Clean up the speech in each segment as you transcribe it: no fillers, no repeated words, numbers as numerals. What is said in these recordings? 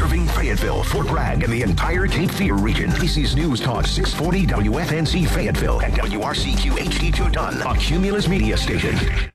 Serving Fayetteville, Fort Bragg, and the entire Cape Fear region. ABC's News Talk 640 WFNZ Fayetteville and WRCQ HD2 Dunn, a Cumulus media station.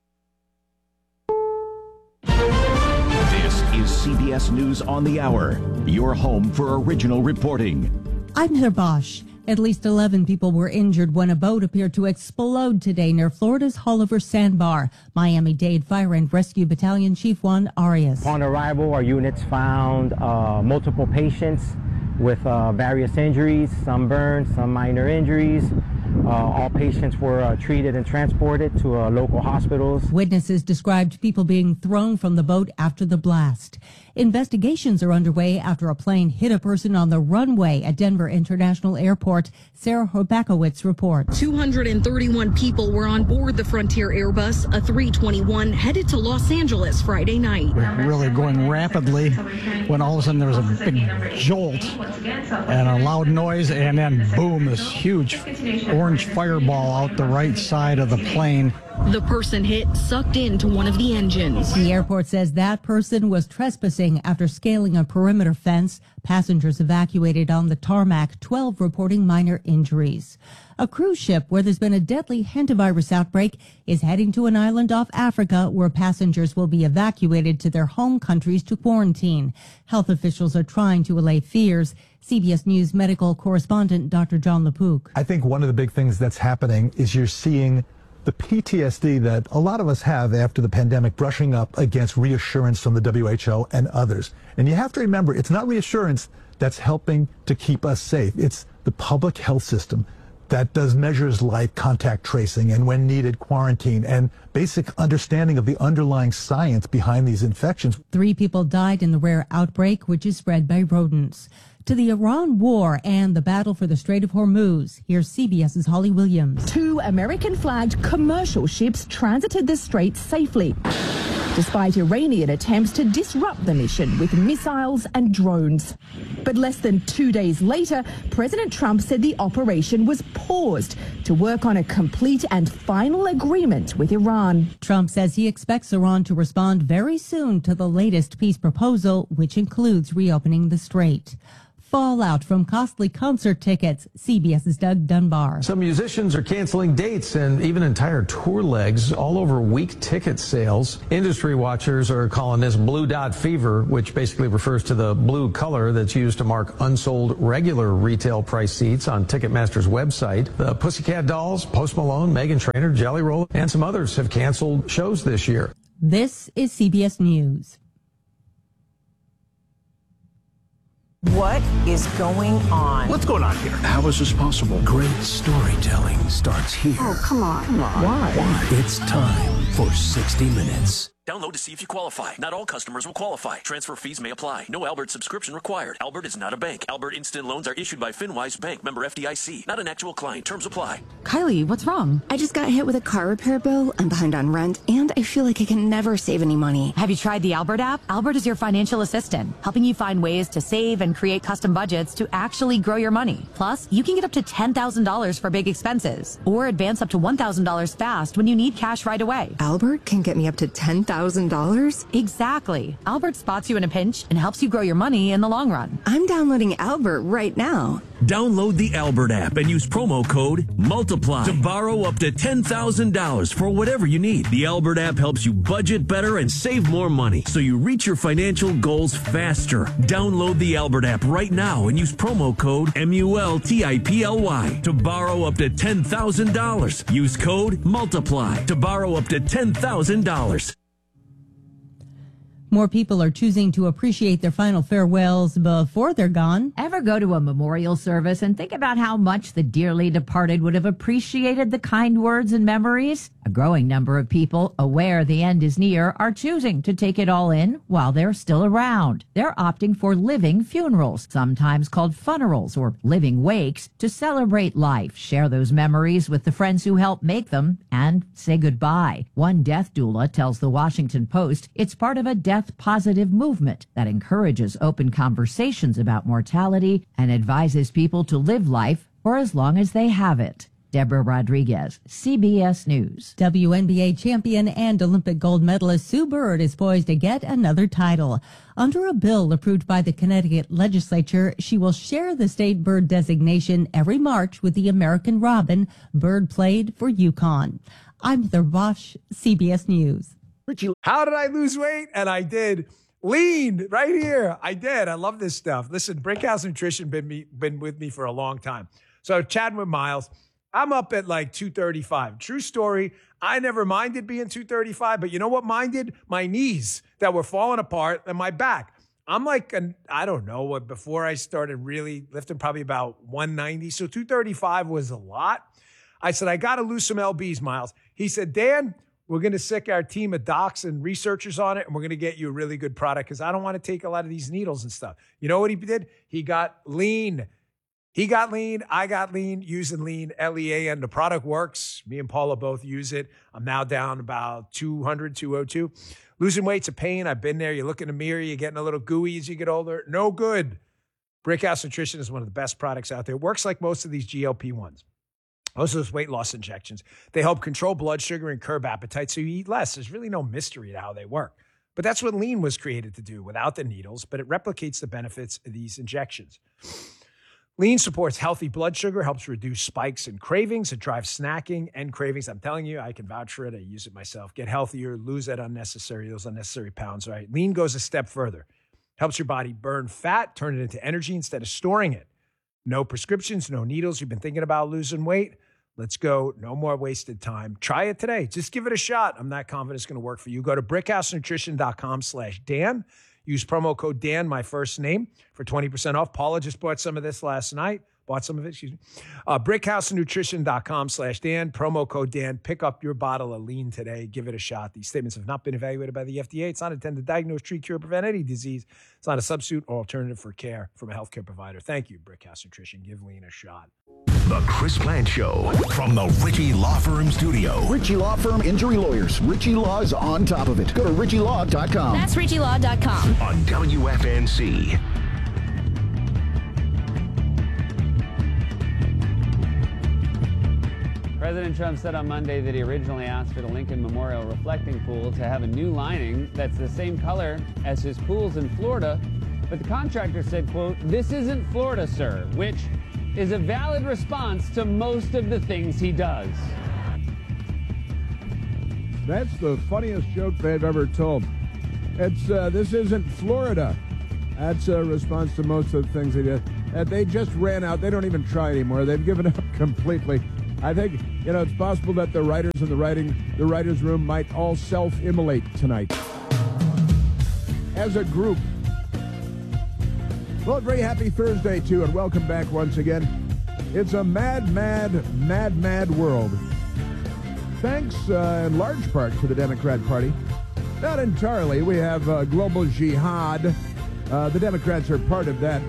This is CBS News on the Hour, your home for original reporting. I'm Heather Bosch. At least 11 people were injured when a boat appeared to explode today near Florida's Holliver Sandbar. Miami-Dade Fire and Rescue Battalion Chief Juan Arias. Upon arrival, our units found multiple patients with various injuries, some burns, some minor injuries. All patients were treated and transported to local hospitals. Witnesses described people being thrown from the boat after the blast. Investigations are underway after a plane hit a person on the runway at Denver International Airport. Sarah Horbakowitz reports. 231 people were on board the Frontier Airbus, a 321 headed to Los Angeles Friday night. We're really going rapidly when all of a sudden there was a big jolt and a loud noise, and then boom, this huge orange fireball out the right side of the plane. The person hit sucked into one of the engines. The airport says that person was trespassing after scaling a perimeter fence. Passengers evacuated on the tarmac, 12 reporting minor injuries. A cruise ship where there's been a deadly hantavirus outbreak is heading to an island off Africa where passengers will be evacuated to their home countries to quarantine. Health officials are trying to allay fears. CBS News medical correspondent Dr. John LaPook. I think one of the big things that's happening is you're seeing the PTSD that a lot of us have after the pandemic brushing up against reassurance from the WHO and others. And you have to remember, it's not reassurance that's helping to keep us safe. It's the public health system that does measures like contact tracing and, when needed, quarantine and basic understanding of the underlying science behind these infections. 3 people died in the rare outbreak, which is spread by rodents. To the Iran war and the battle for the Strait of Hormuz, here's CBS's Holly Williams. 2 American-flagged commercial ships transited the strait safely, despite Iranian attempts to disrupt the mission with missiles and drones. But less than 2 days later, President Trump said the operation was paused to work on a complete and final agreement with Iran. Trump says he expects Iran to respond very soon to the latest peace proposal, which includes reopening the strait. Fallout from costly concert tickets. CBS's Doug Dunbar. Some musicians are canceling dates and even entire tour legs all over weak ticket sales. Industry watchers are calling this blue dot fever, which basically refers to the blue color that's used to mark unsold regular retail price seats on Ticketmaster's website. The Pussycat Dolls, Post Malone, Meghan Trainor, Jelly Roll, and some others have canceled shows this year. This is CBS News. What is going on? What's going on here? How is this possible? Great storytelling starts here. Oh, come on. Why? It's time for 60 Minutes. Download to see if you qualify. Not all customers will qualify. Transfer fees may apply. No Albert subscription required. Albert is not a bank. Albert Instant Loans are issued by FinWise Bank, member FDIC. Not an actual client. Terms apply. Kylie, what's wrong? I just got hit with a car repair bill. I'm behind on rent, and I feel like I can never save any money. Have you tried the Albert app? Albert is your financial assistant, helping you find ways to save and create custom budgets to actually grow your money. Plus, you can get up to $10,000 for big expenses, or advance up to $1,000 fast when you need cash right away. Albert can get me up to $10,000? Exactly. Albert spots you in a pinch and helps you grow your money in the long run. I'm downloading Albert right now. Download the Albert app and use promo code MULTIPLY to borrow up to $10,000 for whatever you need. The Albert app helps you budget better and save more money so you reach your financial goals faster. Download the Albert app right now and use promo code MULTIPLY to borrow up to $10,000. Use code MULTIPLY to borrow up to $10,000. More people are choosing to appreciate their final farewells before they're gone. Ever go to a memorial service and think about how much the dearly departed would have appreciated the kind words and memories? A growing number of people, aware the end is near, are choosing to take it all in while they're still around. They're opting for living funerals, sometimes called funerals or living wakes, to celebrate life, share those memories with the friends who helped make them, and say goodbye. One death doula tells the Washington Post it's part of a death-positive movement that encourages open conversations about mortality and advises people to live life for as long as they have it. Deborah Rodriguez, CBS News. WNBA champion and Olympic gold medalist Sue Bird is poised to get another title. Under a bill approved by the Connecticut legislature, she will share the state bird designation every March with the American robin. Bird played for UConn. I'm Heather Bosch, CBS News. How did I lose weight? And I did. Lean right here. I did. I love this stuff. Listen, Brickhouse Nutrition been with me for a long time. So chatting with Miles, I'm up at like 235. True story. I never minded being 235, but you know what minded? My knees that were falling apart and my back. I'm like, I don't know what, before I started really lifting, probably about 190. So 235 was a lot. I said, I got to lose some LBs, Miles. He said, Dan, we're going to sick our team of docs and researchers on it, and we're going to get you a really good product because I don't want to take a lot of these needles and stuff. You know what he did? He got lean. He got lean. I got lean using lean, L-E-A-N. The product works. Me and Paula both use it. I'm now down about 200, 202. Losing weight's a pain. I've been there. You look in the mirror. You're getting a little gooey as you get older. No good. Brickhouse Nutrition is one of the best products out there. It works like most of these GLP-1s. Most of those weight loss injections. They help control blood sugar and curb appetite so you eat less. There's really no mystery to how they work. But that's what lean was created to do without the needles, but it replicates the benefits of these injections. Lean supports healthy blood sugar, helps reduce spikes and cravings. It drives snacking and cravings. I'm telling you, I can vouch for it. I use it myself. Get healthier, lose those unnecessary pounds, right? Lean goes a step further. Helps your body burn fat, turn it into energy instead of storing it. No prescriptions, no needles. You've been thinking about losing weight? Let's go. No more wasted time. Try it today. Just give it a shot. I'm not confident it's going to work for you. Go to brickhousenutrition.com/Dan. Use promo code Dan, my first name, for 20% off. Paula just bought some of this last night. Brickhousenutrition.com/Dan. Promo code Dan. Pick up your bottle of lean today. Give it a shot. These statements have not been evaluated by the FDA. It's not intended to diagnose, treat, cure, or prevent any disease. It's not a substitute or alternative for care from a healthcare provider. Thank you, Brickhouse Nutrition. Give lean a shot. The Chris Plant Show from the Ritchie Law Firm studio. Ritchie Law Firm Injury Lawyers. Ritchie Law is on top of it. Go to ritchielaw.com. That's ritchielaw.com. On WFNC. President Trump said on Monday that he originally asked for the Lincoln Memorial Reflecting Pool to have a new lining that's the same color as his pools in Florida. But the contractor said, quote, "This isn't Florida, sir," which is a valid response to most of the things he does. That's the funniest joke they've ever told. It's, this isn't Florida. That's a response to most of the things he did. They just ran out. They don't even try anymore. They've given up completely. I think, it's possible that the writers in the writers' room might all self-immolate tonight. As a group. Well, very happy Thursday, too, and welcome back once again. It's a mad world. Thanks, in large part, to the Democrat Party. Not entirely. We have global jihad. The Democrats are part of that.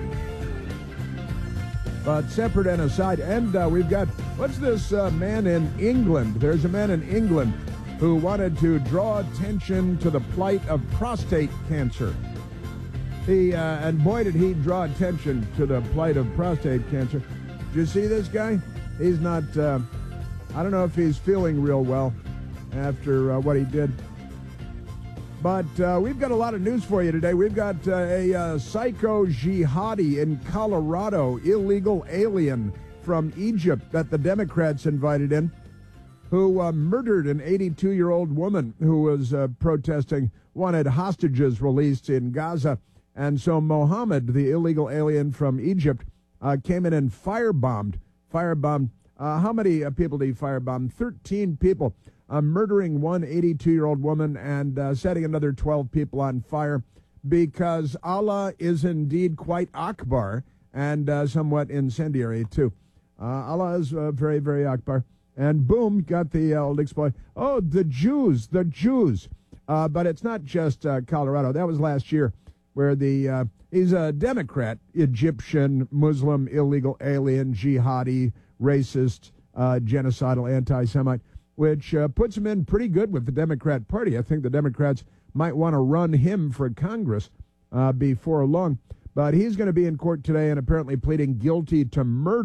But separate and aside, and we've got, what's this man in England? There's a man in England who wanted to draw attention to the plight of prostate cancer. And boy, did he draw attention to the plight of prostate cancer. Did you see this guy? He's not, I don't know if he's feeling real well after what he did. But we've got a lot of news for you today. We've got a psycho jihadi in Colorado, illegal alien from Egypt that the Democrats invited in, who murdered an 82-year-old woman who was protesting, wanted hostages released in Gaza. And so Mohammed, the illegal alien from Egypt, came in and firebombed. How many people did he firebomb? 13 people. Murdering one 82-year-old woman and setting another 12 people on fire because Allah is indeed quite Akbar and somewhat incendiary, too. Allah is very, very Akbar. And boom, got the old exploit. Oh, the Jews. But it's not just Colorado. That was last year where he's a Democrat, Egyptian, Muslim, illegal alien, jihadi, racist, genocidal, anti-Semite, which puts him in pretty good with the Democrat Party. I think the Democrats might want to run him for Congress before long. But he's going to be in court today and apparently pleading guilty to murder.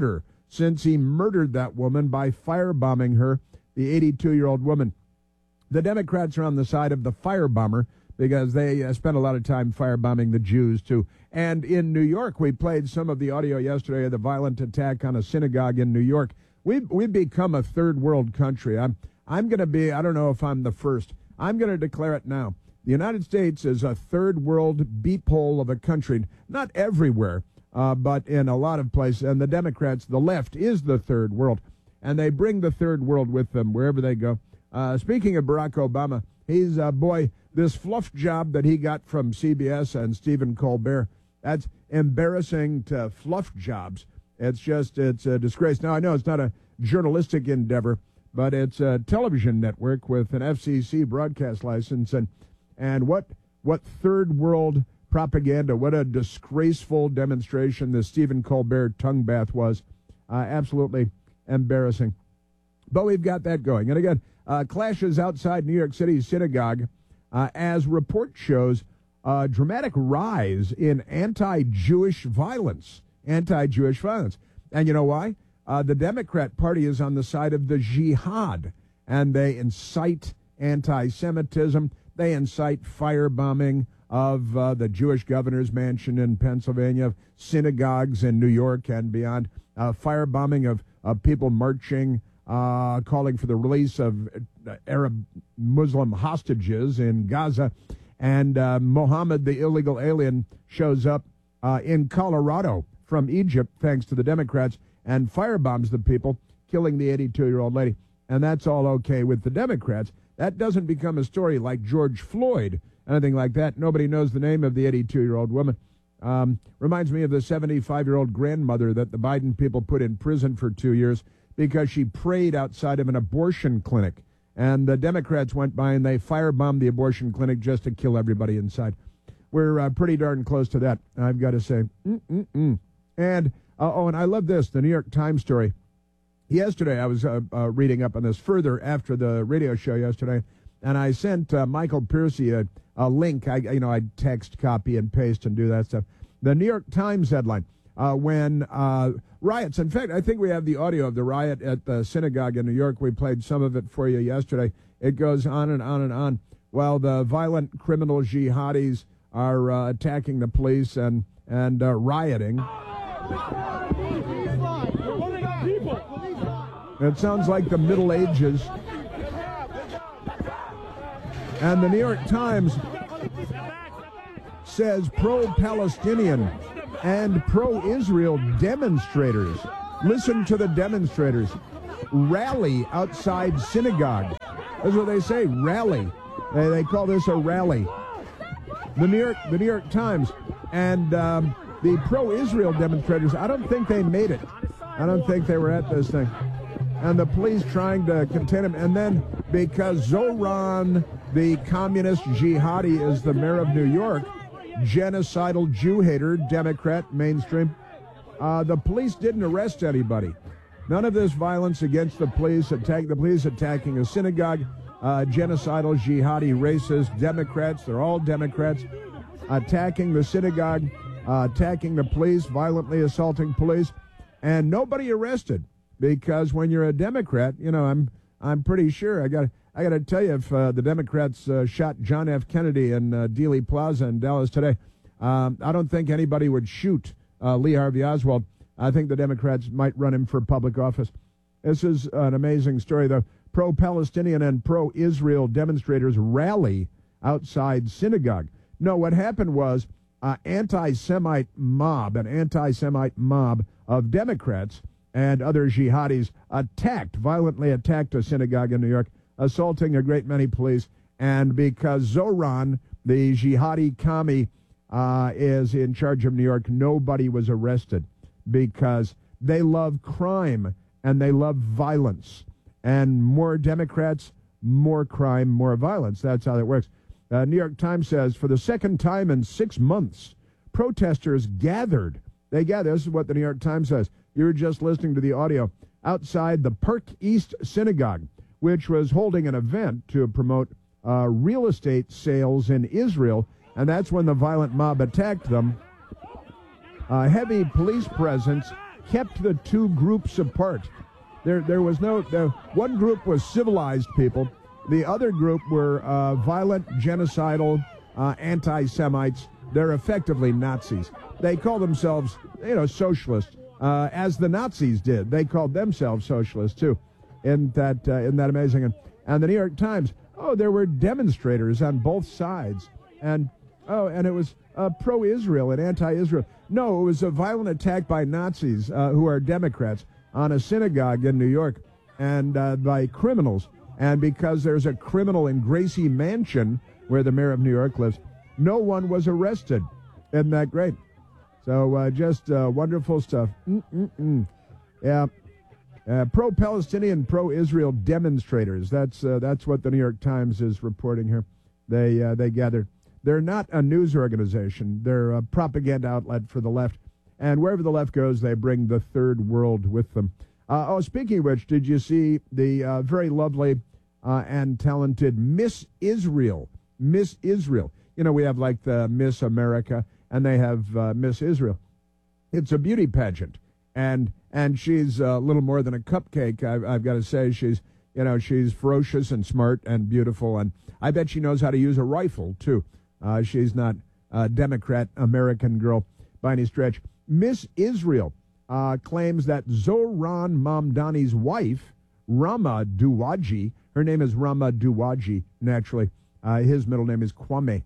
since he murdered that woman by firebombing her, the 82-year-old woman. The Democrats are on the side of the firebomber because they spent a lot of time firebombing the Jews, too. And in New York, we played some of the audio yesterday of the violent attack on a synagogue in New York. We've become a third world country. I'm going to be, I don't know if I'm the first. I'm going to declare it now. The United States is a third world beep hole of a country. Not everywhere, but in a lot of places. And the Democrats, the left, is the third world. And they bring the third world with them wherever they go. Speaking of Barack Obama, he's, this fluff job that he got from CBS and Stephen Colbert, that's embarrassing to fluff jobs. It's a disgrace. Now, I know it's not a journalistic endeavor, but it's a television network with an FCC broadcast license. And what third world propaganda, what a disgraceful demonstration the Stephen Colbert tongue bath was. Absolutely embarrassing. But we've got that going. And again, clashes outside New York City synagogue as report shows a dramatic rise in anti-Jewish violence. And you know why? The Democrat Party is on the side of the jihad, and they incite anti-Semitism. They incite firebombing of the Jewish governor's mansion in Pennsylvania, synagogues in New York and beyond, firebombing of people marching, calling for the release of Arab Muslim hostages in Gaza. And Mohammed, the illegal alien, shows up in Colorado from Egypt, thanks to the Democrats, and firebombs the people, killing the 82-year-old lady. And that's all okay with the Democrats. That doesn't become a story like George Floyd, anything like that. Nobody knows the name of the 82-year-old woman. Reminds me of the 75-year-old grandmother that the Biden people put in prison for 2 years because she prayed outside of an abortion clinic. And the Democrats went by and they firebombed the abortion clinic just to kill everybody inside. We're pretty darn close to that, I've got to say. And I love this, the New York Times story. Yesterday, I was reading up on this further after the radio show yesterday, and I sent Michael Piercy a link. I text, copy, and paste and do that stuff. The New York Times headline, when riots, in fact, I think we have the audio of the riot at the synagogue in New York. We played some of it for you yesterday. It goes on and on and on. While the violent criminal jihadis are attacking the police and rioting. It sounds like the Middle Ages. And the New York Times says pro-Palestinian and pro-Israel demonstrators, listen to the demonstrators, rally outside synagogue. That's what they say, rally. They call this a rally. The New York Times and the pro-Israel demonstrators, I don't think they made it. I don't think they were at this thing. And the police trying to contain them. And then because Zoran, the communist jihadi, is the mayor of New York, genocidal Jew hater, Democrat, mainstream, the police didn't arrest anybody. None of this violence against the police attacking a synagogue, genocidal jihadi racist Democrats, they're all Democrats, attacking the synagogue, attacking the police, violently assaulting police, and nobody arrested. Because when you're a Democrat, I'm pretty sure I got to tell you, if the Democrats shot John F. Kennedy in Dealey Plaza in Dallas today, I don't think anybody would shoot Lee Harvey Oswald. I think the Democrats might run him for public office. This is an amazing story, though. Pro-Palestinian and pro-Israel demonstrators rally outside synagogue. No, what happened was an anti-Semite mob of Democrats and other jihadis violently attacked a synagogue in New York, assaulting a great many police. And because Zoran, the jihadi commie, is in charge of New York, nobody was arrested because they love crime and they love violence. And more Democrats, more crime, more violence. That's how that works. New York Times says, for the second time in 6 months, protesters gathered. This is what the New York Times says. You were just listening to the audio. Outside the Park East Synagogue, which was holding an event to promote real estate sales in Israel. And that's when the violent mob attacked them. Heavy police presence kept the two groups apart. There was no, one group was civilized people. The other group were violent, genocidal, anti-Semites. They're effectively Nazis. They call themselves, socialists, as the Nazis did. They called themselves socialists too. Isn't that amazing? And the New York Times, there were demonstrators on both sides, and it was pro-Israel and anti-Israel. No, it was a violent attack by Nazis who are Democrats on a synagogue in New York, and by criminals. And because there's a criminal in Gracie Mansion, where the mayor of New York lives, no one was arrested. Isn't that great? So just wonderful stuff. Yeah. Pro-Palestinian, pro-Israel demonstrators. That's what the New York Times is reporting here. They gathered. They're not a news organization. They're a propaganda outlet for the left. And wherever the left goes, they bring the third world with them. Speaking of which, did you see the very lovely and talented Miss Israel? Miss Israel. We have like the Miss America, and they have Miss Israel. It's a beauty pageant, and she's a little more than a cupcake. I've got to say, she's ferocious and smart and beautiful, and I bet she knows how to use a rifle too. She's not a Democrat American girl by any stretch. Miss Israel claims that Zohran Mamdani's wife, Rama Douaji, her name is Rama Douaji, naturally. His middle name is Kwame.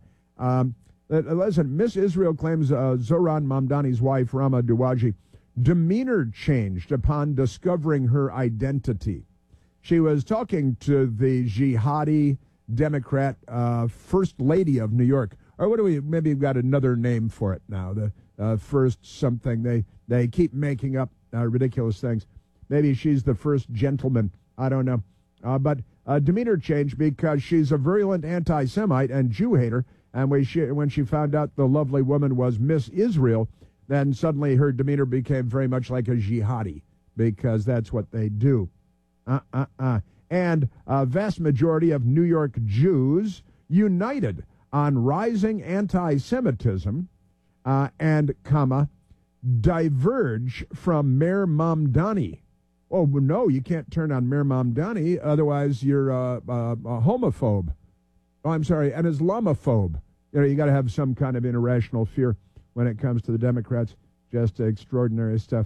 Listen, Miss Israel claims Zohran Mamdani's wife, Rama Douaji, demeanor changed upon discovering her identity. She was talking to the jihadi Democrat First Lady of New York. Or what do maybe we've got another name for it now, the first something. They keep making up ridiculous things. Maybe she's the first gentleman. I don't know. But demeanor changed because she's a virulent anti-Semite and Jew hater. And when she found out the lovely woman was Miss Israel, then suddenly her demeanor became very much like a jihadi, because that's what they do. And a vast majority of New York Jews united on rising anti-Semitism and, diverge from Mayor Mamdani. Oh, no, you can't turn on Mayor Mamdani, otherwise you're a homophobe. Oh, I'm sorry, an Islamophobe. You got to have some kind of irrational fear when it comes to the Democrats. Just extraordinary stuff.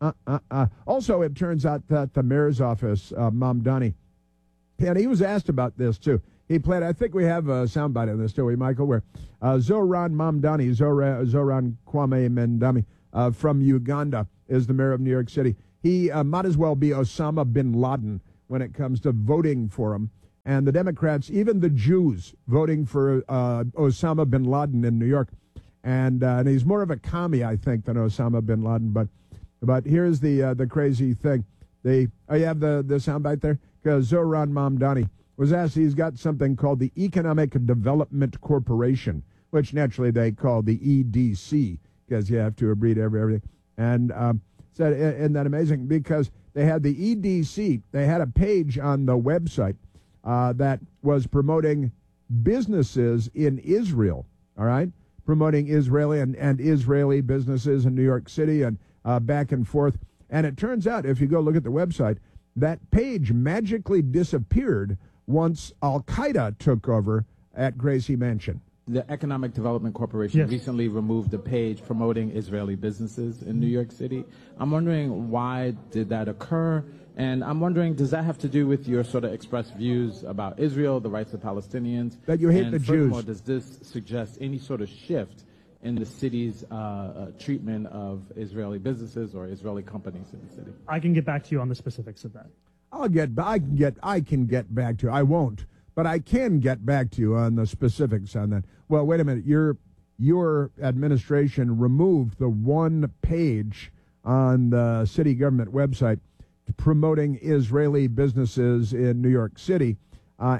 Also, it turns out that the mayor's office, Mamdani, and he was asked about this, too. He played, I think we have a soundbite of this, do we, Michael, where Zohran Mamdani, Zohran Kwame Mamdani from Uganda, is the mayor of New York City. He might as well be Osama bin Laden when it comes to voting for him. And the Democrats, even the Jews, voting for Osama bin Laden in New York. And he's more of a commie, I think, than Osama bin Laden. But here's the crazy thing. You have the soundbite there? Because Zohran Mamdani was asked, he's got something called the Economic Development Corporation, which naturally they call the EDC, because you have to abbreviate everything. And said, isn't that amazing? Because they had the EDC, they had a page on the website that was promoting businesses in Israel, all right? Promoting Israeli and Israeli businesses in New York City and back and forth. And it turns out, if you go look at the website, that page magically disappeared once Al-Qaeda took over at Gracie Mansion. The Economic Development Corporation recently removed a page promoting Israeli businesses in New York City. I'm wondering, why did that occur? And I'm wondering, does that have to do with your sort of expressed views about Israel, the rights of Palestinians? That you hate the Jews. Does this suggest any sort of shift in the city's treatment of Israeli businesses or Israeli companies in the city? I can get back to you on the specifics of that. I can get back to you. I won't, but I can get back to you on the specifics on that. Well, wait a minute. Your administration removed the one page on the city government website promoting Israeli businesses in New York City. I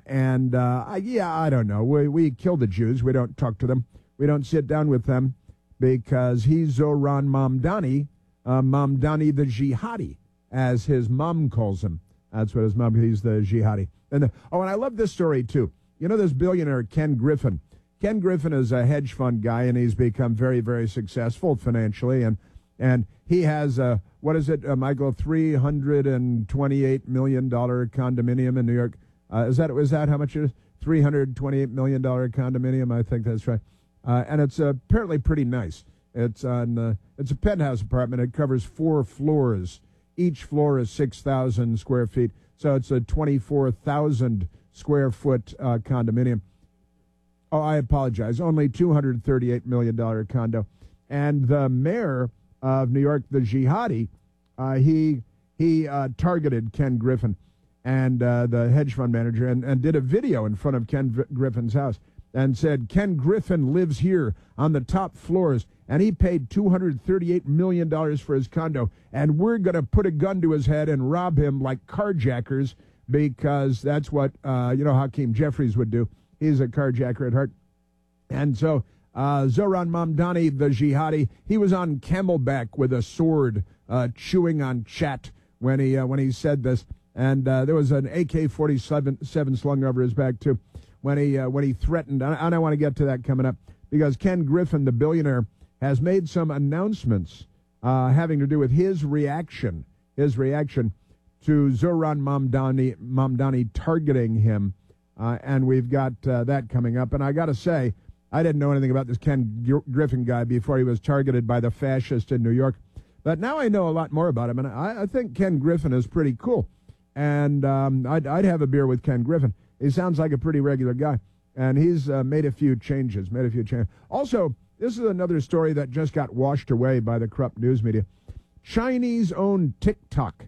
don't know. We kill the Jews. We don't talk to them. We don't sit down with them because he's Zohran Mamdani, Mamdani the jihadi, as his mom calls him. That's what his mom, he's the jihadi. And I love this story, too. You know this billionaire, Ken Griffin. Ken Griffin is a hedge fund guy, and he's become very, very successful financially. And And he has, Michael, $328 million condominium in New York. Is that how much it is? $328 million condominium, I think that's right. And it's apparently pretty nice. It's a penthouse apartment. It covers 4 floors. Each floor is 6,000 square feet. So it's a 24,000 square foot condominium. Oh, I apologize. Only $238 million condo. And the mayor of New York, the jihadi, he targeted Ken Griffin and the hedge fund manager and did a video in front of Ken Griffin's house and said, Ken Griffin lives here on the top floors, and he paid $238 million for his condo, and we're going to put a gun to his head and rob him like carjackers, because that's what, Hakeem Jeffries would do. He's a carjacker at heart. And so Zohran Mamdani, the jihadi, he was on Camelback with a sword chewing on chat when he said this. And there was an AK-47 slung over his back, too, when he threatened. And I want to get to that coming up, because Ken Griffin, the billionaire, has made some announcements having to do with his reaction to Zohran Mamdani targeting him. And we've got that coming up. And I got to say, I didn't know anything about this Ken Griffin guy before he was targeted by the fascists in New York. But now I know a lot more about him, and I think Ken Griffin is pretty cool. And I'd have a beer with Ken Griffin. He sounds like a pretty regular guy. And he's made a few changes. Also, this is another story that just got washed away by the corrupt news media. Chinese-owned TikTok.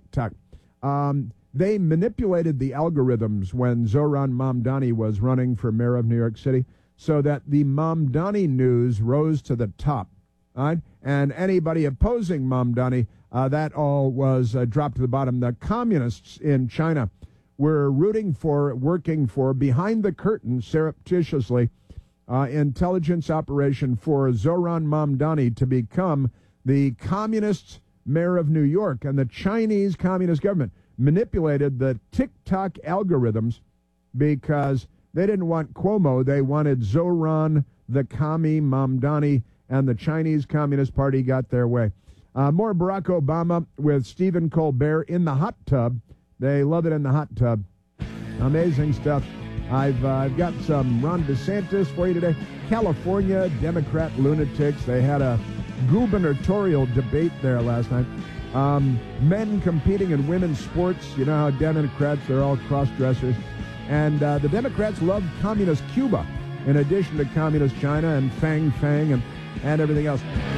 They manipulated the algorithms when Zohran Mamdani was running for mayor of New York City so that the Mamdani news rose to the top. Right? And anybody opposing Mamdani, that all was dropped to the bottom. The communists in China were working for, behind the curtain, surreptitiously, intelligence operation for Zohran Mamdani to become the communist mayor of New York. And the Chinese Communist government manipulated the TikTok algorithms because they didn't want Cuomo. They wanted Zohran, the commie Mamdani, and the Chinese Communist Party got their way. More Barack Obama with Stephen Colbert in the hot tub. They love it in the hot tub. Amazing stuff. I've got some Ron DeSantis for you today. California Democrat lunatics. They had a gubernatorial debate there last night. Men competing in women's sports. You know how Democrats, they're all cross-dressers. And the Democrats love communist Cuba in addition to communist China and Fang and everything else.